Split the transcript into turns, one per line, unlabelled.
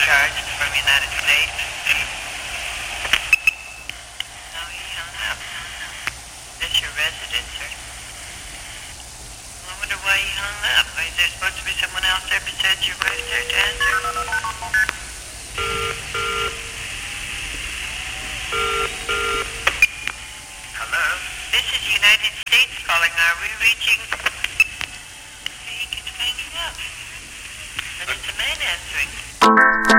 charged from United States. No, he hung up. That's your residence, sir. I wonder why he hung up. Is there supposed to be someone else there besides your wife there to answer? Hello? This is United States calling. Are we reaching... He keeps hanging up. But it's a man answering.